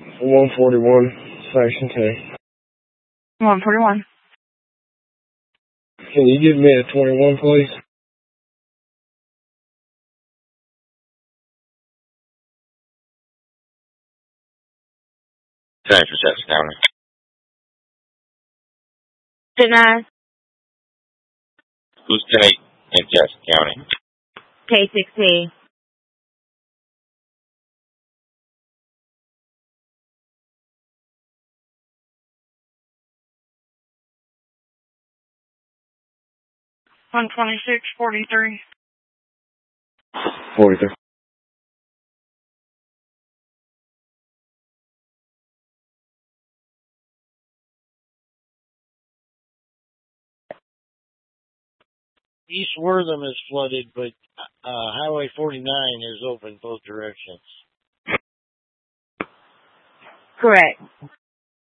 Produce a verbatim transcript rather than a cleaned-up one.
one forty-one, Section K. one forty-one. Can you give me a twenty-one, please? ten for Jackson County. ten nine. Who's ten eight in Jackson County? K sixteen. one twenty-six, forty-three. forty-three. East Wortham is flooded, but uh, Highway forty-nine is open both directions. Correct.